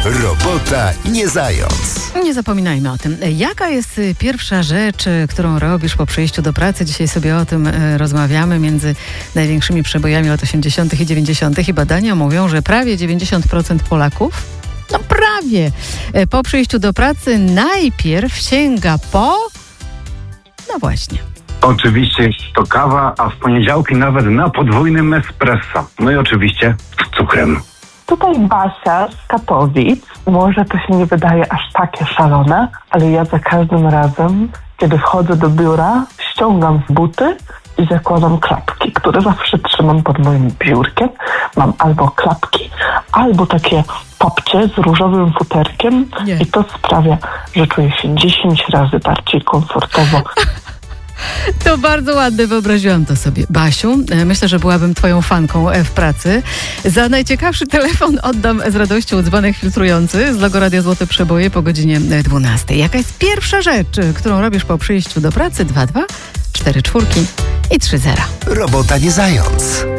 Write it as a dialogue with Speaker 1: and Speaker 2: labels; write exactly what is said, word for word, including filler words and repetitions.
Speaker 1: Robota nie zając.
Speaker 2: Nie zapominajmy o tym. Jaka jest pierwsza rzecz, którą robisz po przyjściu do pracy? Dzisiaj sobie o tym rozmawiamy między największymi przebojami lat osiemdziesiątych i dziewięćdziesiątych. I badania mówią, że prawie dziewięćdziesiąt procent Polaków, no prawie, po przyjściu do pracy najpierw sięga po... No właśnie.
Speaker 3: Oczywiście jest to kawa, a w poniedziałki nawet na podwójnym espresso. No i oczywiście z cukrem.
Speaker 4: Tutaj Basia z Katowic. Może to się nie wydaje aż takie szalone, ale ja za każdym razem, kiedy wchodzę do biura, ściągam buty i zakładam klapki, które zawsze trzymam pod moim biurkiem. Mam albo klapki, albo takie papcie z różowym futerkiem.
Speaker 2: Nie.
Speaker 4: I to sprawia, że czuję się dziesięć razy bardziej komfortowo.
Speaker 2: To bardzo ładne, wyobraziłam to sobie. Basiu, myślę, że byłabym twoją fanką w pracy. Za najciekawszy telefon oddam z radością dzwonek filtrujący z logo Radia Złote Przeboje po godzinie dwunastej. Jaka jest pierwsza rzecz, którą robisz po przyjściu do pracy? dwa dwa cztery cztery i trzy zera.
Speaker 1: Robota nie zając.